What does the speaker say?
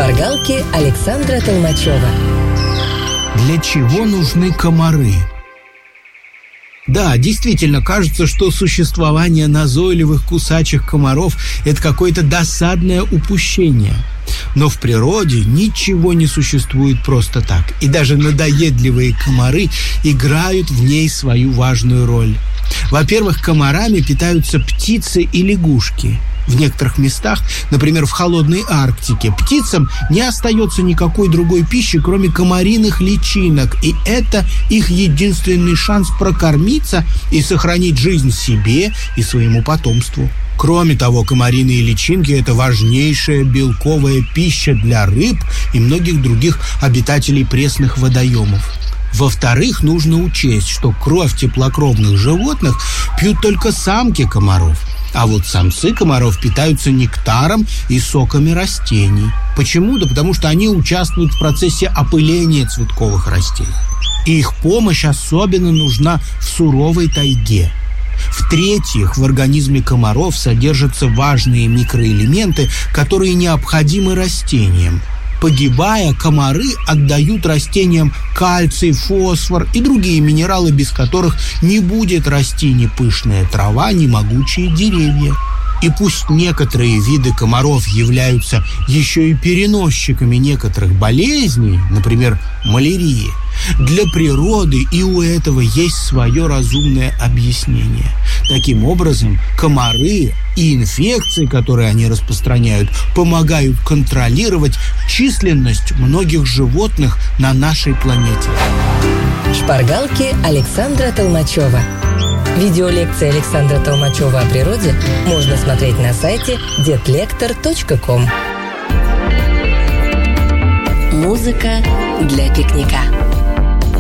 Шпаргалки Александра Толмачева. Для чего нужны комары? Да, действительно, кажется, что существование назойливых кусачих комаров – это какое-то досадное упущение. Но в природе ничего не существует просто так. И даже надоедливые комары играют в ней свою важную роль. Во-первых, комарами питаются птицы и лягушки. В некоторых местах, например, в холодной Арктике, птицам не остается никакой другой пищи, кроме комариных личинок. И это их единственный шанс прокормиться и сохранить жизнь себе и своему потомству. Кроме того, комариные личинки – это важнейшая белковая пища для рыб и многих других обитателей пресных водоемов. Во-вторых, нужно учесть, что кровь теплокровных животных пьют только самки комаров, а вот самцы комаров питаются нектаром и соками растений. Почему? Да потому что они участвуют в процессе опыления цветковых растений. И их помощь особенно нужна в суровой тайге. В-третьих, в организме комаров содержатся важные микроэлементы, которые необходимы растениям. Погибая, комары отдают растениям кальций, фосфор и другие минералы, без которых не будет расти ни пышная трава, ни могучие деревья. И пусть некоторые виды комаров являются еще и переносчиками некоторых болезней, например, малярии, для природы и у этого есть свое разумное объяснение. Таким образом, комары и инфекции, которые они распространяют, помогают контролировать численность многих животных на нашей планете. Шпаргалки Александра Толмачева. Видеолекции Александра Толмачева о природе можно смотреть на сайте detlektor.com. Музыка для пикника.